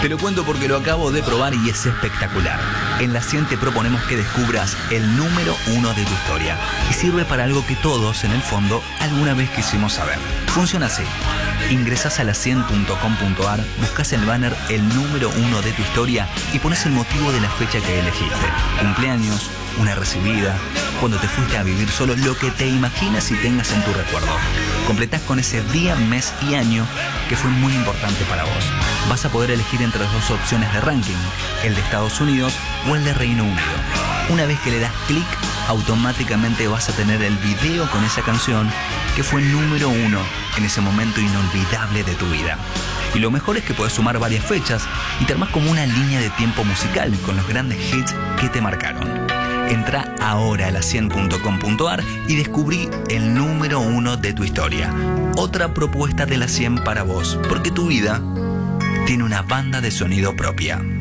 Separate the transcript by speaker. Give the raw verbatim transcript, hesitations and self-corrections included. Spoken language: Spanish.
Speaker 1: Te lo cuento porque lo acabo de probar y es espectacular. En La cien te proponemos que descubras el número uno de tu historia. Y sirve para algo que todos, en el fondo, alguna vez quisimos saber. Funciona así. Ingresás a la cien punto com punto ar, buscas el banner El número uno de tu historia y pones el motivo de la fecha que elegiste. Cumpleaños, una recibida, cuando te fuiste a vivir solo, lo que te imaginas y tengas en tu recuerdo. Completás con ese día, mes y año que fue muy importante para vos. Vas a poder elegir entre las dos opciones de ranking, el de Estados Unidos o el de Reino Unido. Una vez que le das clic, automáticamente vas a tener el video con esa canción que fue número uno en ese momento inolvidable de tu vida. Y lo mejor es que puedes sumar varias fechas y te armas como una línea de tiempo musical con los grandes hits que te marcaron. Entra ahora a la cien punto com punto ar y descubrí el número uno de tu historia. Otra propuesta de La cien para vos, porque tu vida tiene una banda de sonido propia.